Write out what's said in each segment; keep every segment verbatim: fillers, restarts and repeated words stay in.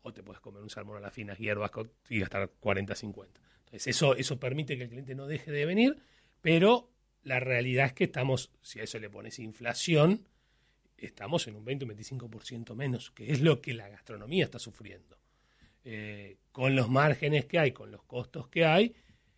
o te puedes comer un salmón a las finas hierbas y gastar cuarenta, cincuenta. Entonces eso, eso permite que el cliente no deje de venir, pero la realidad es que estamos, si a eso le pones inflación, estamos en un veinte o veinticinco por ciento menos, que es lo que la gastronomía está sufriendo. Eh, con los márgenes que hay, con los costos que hay,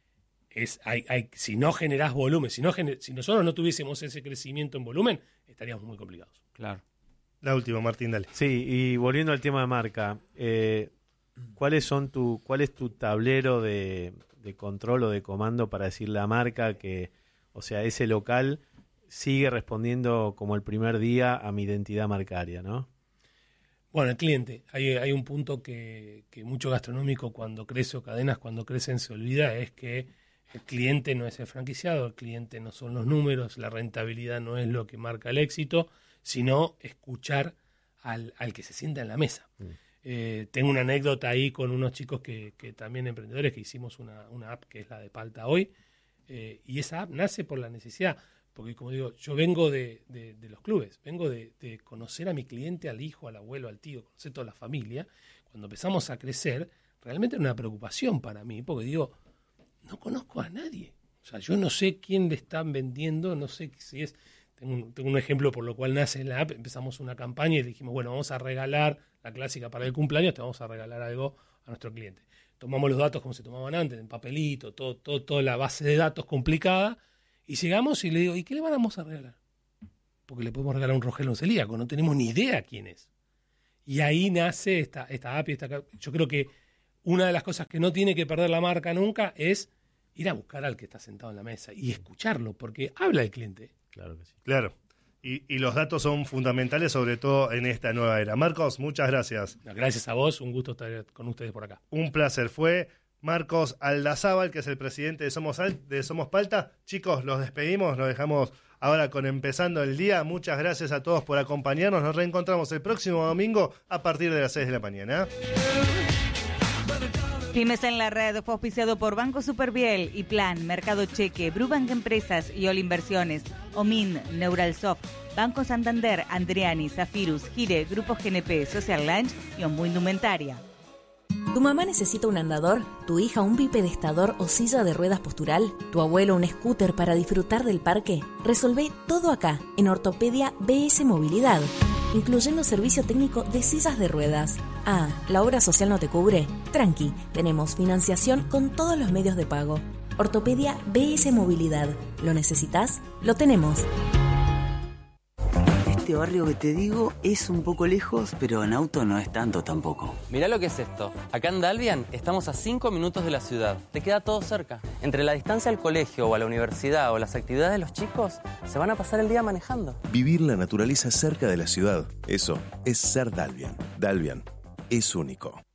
es, hay, hay si no generás volumen, si, no gener, si nosotros no tuviésemos ese crecimiento en volumen, estaríamos muy complicados. Claro. La última, Martín, dale. Sí, y volviendo al tema de marca, eh, ¿cuáles son tu, ¿cuál es tu tablero de, de control o de comando para decirle a la marca que, o sea, ese local sigue respondiendo como el primer día a mi identidad marcaria, ¿no? Bueno, el cliente. Hay, hay un punto que, que mucho gastronómico cuando crece o cadenas cuando crecen se olvida, es que el cliente no es el franquiciado, el cliente no son los números, la rentabilidad no es lo que marca el éxito, sino escuchar al, al que se sienta en la mesa. Mm. Eh, tengo una anécdota ahí con unos chicos que, que también emprendedores que hicimos una, una app que es la de Palta Hoy, eh, y esa app nace por la necesidad, porque como digo, yo vengo de, de, de los clubes, vengo de, de conocer a mi cliente, al hijo, al abuelo, al tío, conocer toda la familia. Cuando empezamos a crecer, realmente era una preocupación para mí, porque digo, no conozco a nadie. O sea, yo no sé quién le están vendiendo, no sé si es... Tengo un, tengo un ejemplo por lo cual nace la app. Empezamos una campaña y dijimos, bueno, vamos a regalar la clásica para el cumpleaños, te vamos a regalar algo a nuestro cliente. Tomamos los datos como se tomaban antes, en papelito, todo, todo, toda la base de datos complicada, y llegamos y le digo, ¿y qué le vamos a regalar? Porque le podemos regalar un Rogelio celíaco, no tenemos ni idea quién es. Y ahí nace esta, esta app y esta... Yo creo que una de las cosas que no tiene que perder la marca nunca es ir a buscar al que está sentado en la mesa y escucharlo, porque habla el cliente. Claro que sí. Claro. Y, y los datos son fundamentales, sobre todo en esta nueva era. Marcos, muchas gracias. Gracias a vos, un gusto estar con ustedes por acá. Un placer. Fue Marcos Aldazábal, que es el presidente de Somos, Al- de Somos Palta. Chicos, los despedimos, nos dejamos ahora con Empezando el Día. Muchas gracias a todos por acompañarnos. Nos reencontramos el próximo domingo a partir de las seis de la mañana. Pymes en la Red fue auspiciado por Banco Superviel y Plan, Mercado Cheque, Brubank Empresas y All Inversiones, Omin, Neuralsoft, Banco Santander, Andriani, Zafirus, Gire, Grupo G N P, Social Lunch y Ombu Indumentaria. ¿Tu mamá necesita un andador? ¿Tu hija un bipedestador o silla de ruedas postural? ¿Tu abuelo un scooter para disfrutar del parque? Resolvé todo acá, en Ortopedia B S Movilidad, incluyendo servicio técnico de sillas de ruedas. Ah, ¿la obra social no te cubre? Tranqui, tenemos financiación con todos los medios de pago. Ortopedia B S Movilidad. ¿Lo necesitas? Lo tenemos. Este barrio que te digo es un poco lejos, pero en auto no es tanto tampoco. Mirá lo que es esto. Acá en Dalvian estamos a cinco minutos de la ciudad. Te queda todo cerca. Entre la distancia al colegio o a la universidad o las actividades de los chicos, se van a pasar el día manejando. Vivir la naturaleza cerca de la ciudad. Eso es ser Dalvian. Dalvian es único.